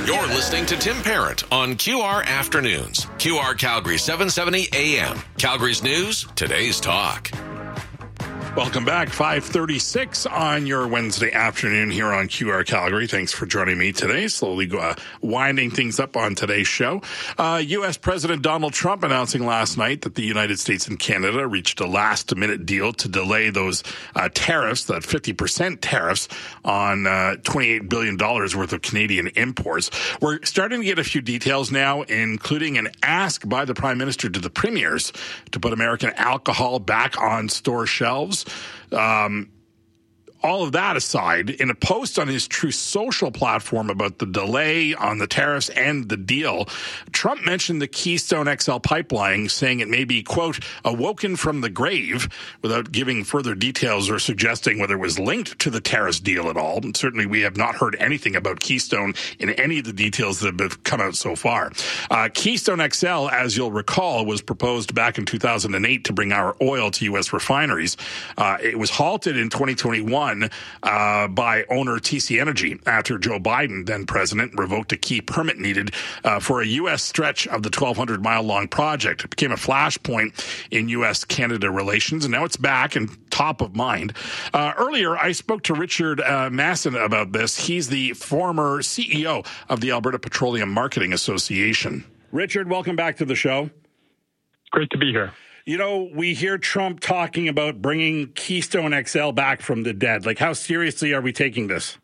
You're listening to Tim Parent on QR Afternoons. QR Calgary 770 AM. Calgary's news, today's talk. Welcome back. 5:36 on your Wednesday afternoon here on QR Calgary. Thanks for joining me today. Slowly winding things up on today's show. U.S. President Donald Trump announcing last night that the United States and Canada reached a last-minute deal to delay those tariffs, that 50% tariffs on $28 billion worth of Canadian imports. We're starting to get a few details now, including an ask by the Prime Minister to the premiers to put American alcohol back on store shelves. All of that aside, in a post on his Truth Social platform about the delay on the tariffs and the deal, Trump mentioned the Keystone XL pipeline, saying it may be, quote, awoken from the grave, without giving further details or suggesting whether it was linked to the tariffs deal at all. And certainly we have not heard anything about Keystone in any of the details that have come out so far. Keystone XL, as you'll recall, was proposed back in 2008 to bring our oil to U.S. refineries. It was halted in 2021 by owner TC Energy after Joe Biden, then president, revoked a key permit needed for a U.S. stretch of the 1,200-mile-long project. It became a flashpoint in U.S.-Canada relations, and now it's back and top of mind. Earlier, I spoke to Richard Masson about this. He's the former CEO of the Alberta Petroleum Marketing Association. Richard, welcome back to the show. Great to be here. You know, we hear Trump talking about bringing Keystone XL back from the dead. Like, how seriously are we taking this?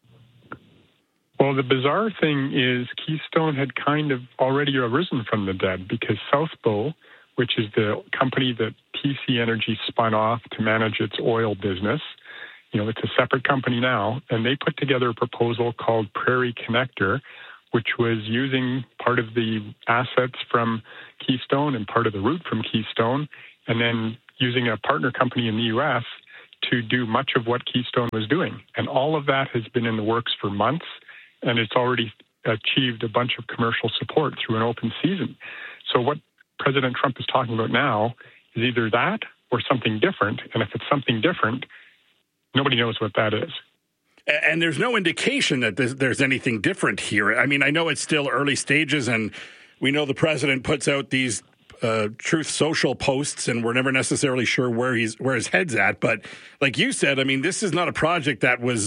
Well, the bizarre thing is Keystone had kind of already arisen from the dead because South Bow, which is the company that TC Energy spun off to manage its oil business, it's a separate company now, and they put together a proposal called Prairie Connector, which was using part of the assets from Keystone and part of the route from Keystone, and then using a partner company in the U.S. to do much of what Keystone was doing. And all of that has been in the works for months, and it's already achieved a bunch of commercial support through an open season. So what President Trump is talking about now is either that or something different, and if it's something different, nobody knows what that is. And there's no indication that there's anything different here. I mean, I know it's still early stages, and we know the president puts out these Truth Social posts, and we're never necessarily sure where his head's at. But like you said, I mean, this is not a project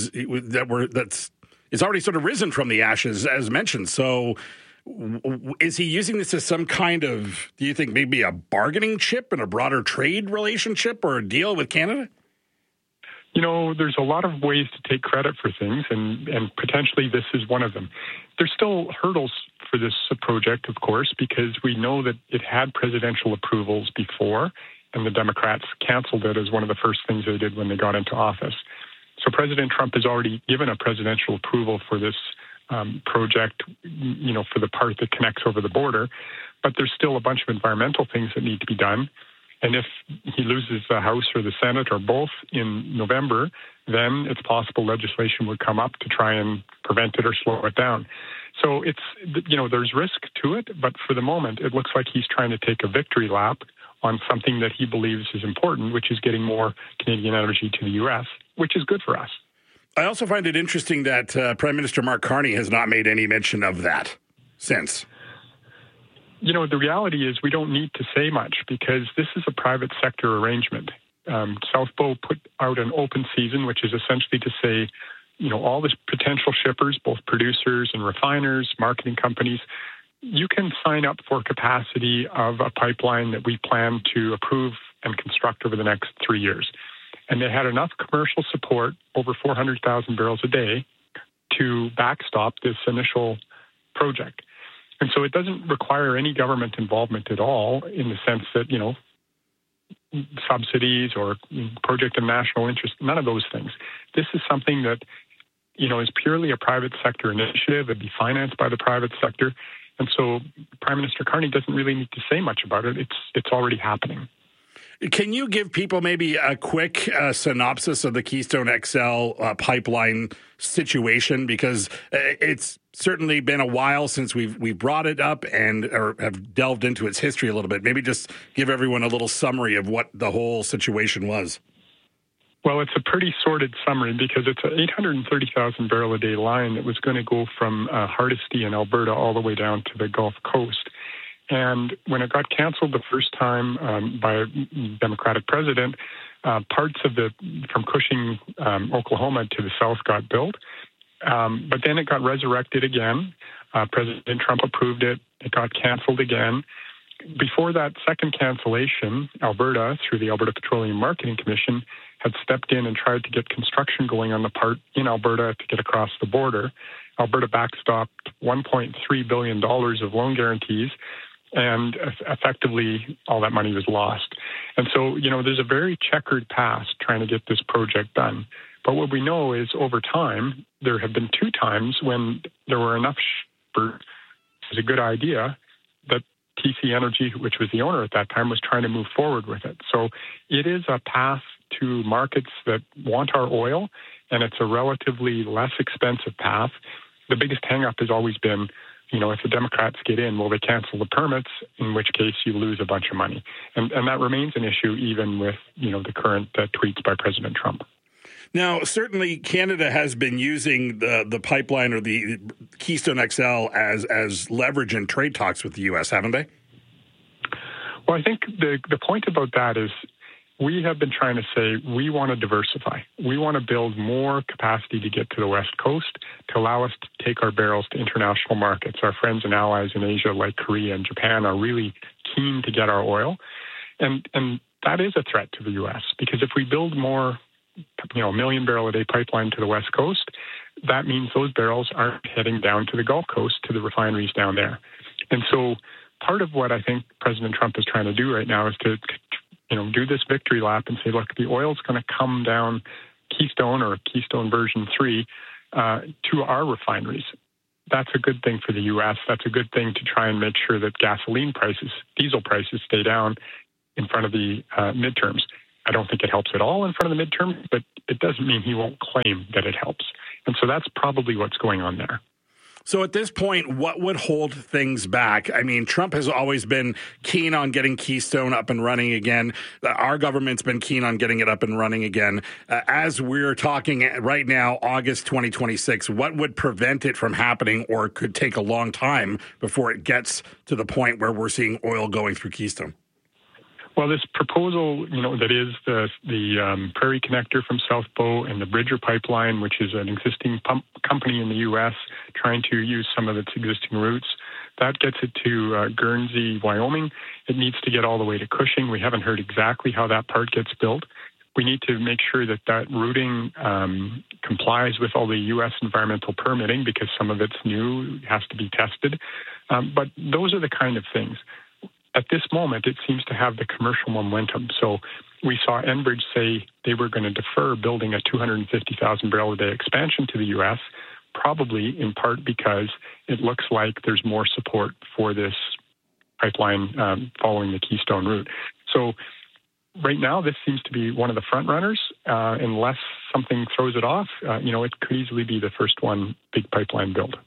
it's already sort of risen from the ashes, as mentioned. So, is he using this as some kind of, do you think, maybe a bargaining chip in a broader trade relationship or a deal with Canada? There's a lot of ways to take credit for things, and potentially this is one of them. There's still hurdles for this project, of course, because we know that it had presidential approvals before, and the Democrats canceled it as one of the first things they did when they got into office. So President Trump has already given a presidential approval for this project, for the part that connects over the border, but there's still a bunch of environmental things that need to be done. And if he loses the House or the Senate or both in November, then it's possible legislation would come up to try and prevent it or slow it down. So there's risk to it, but for the moment, it looks like he's trying to take a victory lap on something that he believes is important, which is getting more Canadian energy to the U.S., which is good for us. I also find it interesting that Prime Minister Mark Carney has not made any mention of that since. The reality is we don't need to say much because this is a private sector arrangement. South Bow put out an open season, which is essentially to say, all the potential shippers, both producers and refiners, marketing companies, you can sign up for capacity of a pipeline that we plan to approve and construct over the next 3 years. And they had enough commercial support, over 400,000 barrels a day, to backstop this initial project. And so it doesn't require any government involvement at all in the sense that, subsidies or project of national interest, none of those things. This is something that, is purely a private sector initiative. It'd be financed by the private sector. And so Prime Minister Carney doesn't really need to say much about it. It's already happening. Can you give people maybe a quick synopsis of the Keystone XL pipeline situation? Because it's certainly been a while since we've brought it up or have delved into its history a little bit. Maybe just give everyone a little summary of what the whole situation was. Well, it's a pretty sordid summary because it's an 830,000 barrel a day line that was going to go from Hardisty in Alberta all the way down to the Gulf Coast. And when it got canceled the first time by a Democratic president, parts of from Cushing, Oklahoma to the south got built. But then it got resurrected again. President Trump approved it. It got canceled again. Before that second cancellation, Alberta, through the Alberta Petroleum Marketing Commission, had stepped in and tried to get construction going on the part in Alberta to get across the border. Alberta backstopped $1.3 billion of loan guarantees, and effectively all that money was lost. And so, there's a very checkered past trying to get this project done. But what we know is over time, there have been two times when there were enough it was a good idea that TC Energy, which was the owner at that time, was trying to move forward with it. So it is a path to markets that want our oil, and it's a relatively less expensive path. The biggest hang-up has always been, if the Democrats get in, will they cancel the permits, in which case you lose a bunch of money. And that remains an issue even with, the current tweets by President Trump. Now, certainly Canada has been using the pipeline or the Keystone XL as leverage in trade talks with the U.S., haven't they? Well, I think the point about that is we have been trying to say we want to diversify. We want to build more capacity to get to the West Coast to allow us to take our barrels to international markets. Our friends and allies in Asia like Korea and Japan are really keen to get our oil. And that is a threat to the U.S. because if we build more, a million barrel a day pipeline to the West Coast, that means those barrels aren't heading down to the Gulf Coast to the refineries down there. And so part of what I think President Trump is trying to do right now is to do this victory lap and say, look, the oil's going to come down Keystone or Keystone version 3 to our refineries. That's a good thing for the U.S. That's a good thing to try and make sure that gasoline prices, diesel prices stay down in front of the midterms. I don't think it helps at all in front of the midterms, but it doesn't mean he won't claim that it helps. And so that's probably what's going on there. So at this point, what would hold things back? I mean, Trump has always been keen on getting Keystone up and running again. Our government's been keen on getting it up and running again. As we're talking right now, August 2026, what would prevent it from happening or could take a long time before it gets to the point where we're seeing oil going through Keystone? Well, this proposal, that is the Prairie Connector from South Bow and the Bridger Pipeline, which is an existing company in the U.S. trying to use some of its existing routes, that gets it to Guernsey, Wyoming. It needs to get all the way to Cushing. We haven't heard exactly how that part gets built. We need to make sure that routing complies with all the U.S. environmental permitting because some of it's new, has to be tested. But those are the kind of things. At this moment, it seems to have the commercial momentum. So we saw Enbridge say they were going to defer building a 250,000 barrel a day expansion to the U.S., probably in part because it looks like there's more support for this pipeline following the Keystone route. So right now, this seems to be one of the front runners. Unless something throws it off, it could easily be the first big pipeline build.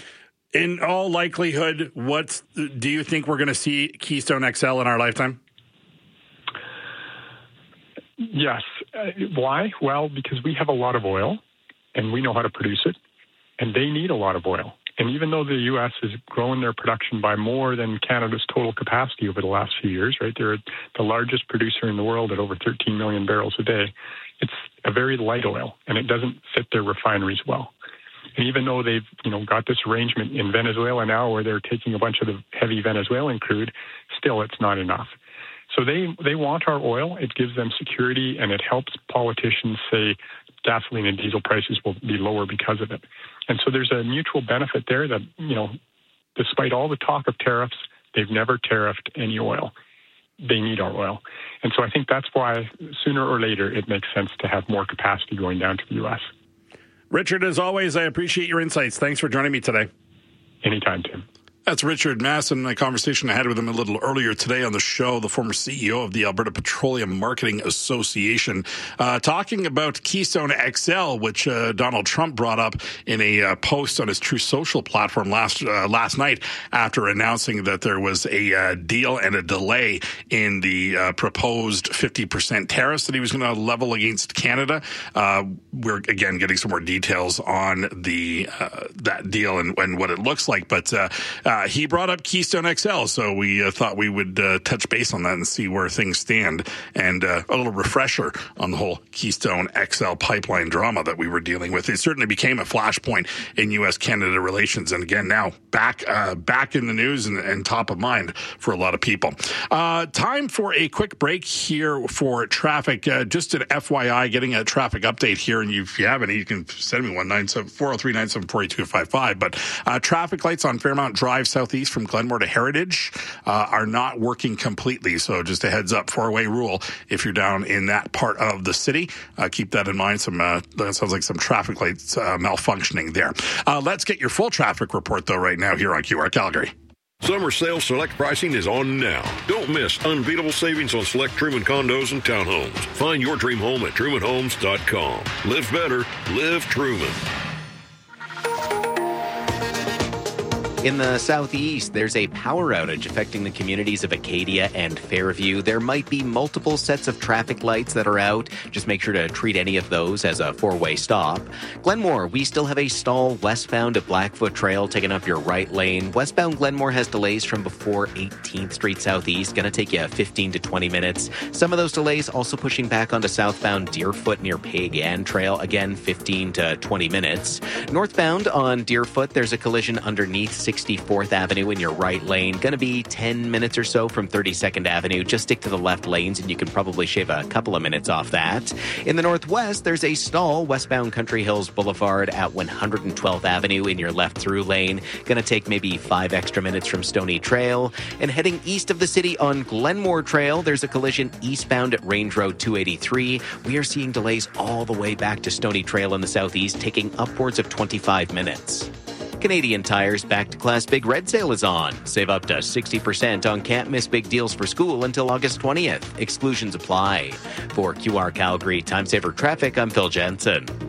In all likelihood, do you think we're going to see Keystone XL in our lifetime? Yes. Why? Well, because we have a lot of oil, and we know how to produce it, and they need a lot of oil. And even though the U.S. has grown their production by more than Canada's total capacity over the last few years, right? They're the largest producer in the world at over 13 million barrels a day. It's a very light oil, and it doesn't fit their refineries well. And even though they've, got this arrangement in Venezuela now where they're taking a bunch of the heavy Venezuelan crude, still it's not enough. So they want our oil. It gives them security, and it helps politicians say gasoline and diesel prices will be lower because of it. And so there's a mutual benefit there that, despite all the talk of tariffs, they've never tariffed any oil. They need our oil. And so I think that's why sooner or later it makes sense to have more capacity going down to the U.S. Richard, as always, I appreciate your insights. Thanks for joining me today. Anytime, Tim. That's Richard Masson, a conversation I had with him a little earlier today on the show, the former CEO of the Alberta Petroleum Marketing Association, talking about Keystone XL, which Donald Trump brought up in a post on his Truth Social platform last night after announcing that there was a deal and a delay in the proposed 50% tariffs that he was going to level against Canada. We're, again, getting some more details on that deal and what it looks like, but he brought up Keystone XL, so we thought we would touch base on that and see where things stand, and a little refresher on the whole Keystone XL pipeline drama that we were dealing with. It certainly became a flashpoint in U.S.-Canada relations, and again, now back in the news and top of mind for a lot of people. Time for a quick break here for traffic. Just an FYI, getting a traffic update here, and if you have any, you can send me one, 403-974-8255. But traffic lights on Fairmount Drive southeast from Glenmore to Heritage are not working completely. So just a heads up, four-way rule if you're down in that part of the city. Keep that in mind. That sounds like some traffic lights malfunctioning there. Let's get your full traffic report, though, right now here on QR Calgary. Summer sale select pricing is on now. Don't miss unbeatable savings on select Truman condos and townhomes. Find your dream home at trumanhomes.com. Live better. Live Truman. In the southeast, there's a power outage affecting the communities of Acadia and Fairview. There might be multiple sets of traffic lights that are out. Just make sure to treat any of those as a four-way stop. Glenmore, we still have a stall westbound at Blackfoot Trail, taking up your right lane. Westbound Glenmore has delays from before 18th Street Southeast, going to take you 15 to 20 minutes. Some of those delays also pushing back onto southbound Deerfoot near Pig Ann Trail, again 15 to 20 minutes. Northbound on Deerfoot, there's a collision underneath 64th Avenue in your right lane. Going to be 10 minutes or so from 32nd Avenue. Just stick to the left lanes and you can probably shave a couple of minutes off that. In the northwest, there's a stall westbound Country Hills Boulevard at 112th Avenue in your left through lane. Going to take maybe 5 extra minutes from Stony Trail. And heading east of the city on Glenmore Trail, there's a collision eastbound at Range Road 283. We are seeing delays all the way back to Stony Trail in the southeast, taking upwards of 25 minutes. Canadian Tire's Back to Class Big Red Sale is on. Save up to 60% on can't miss big deals for school until August 20th. Exclusions apply. For QR Calgary Time Saver Traffic, I'm Phil Jensen.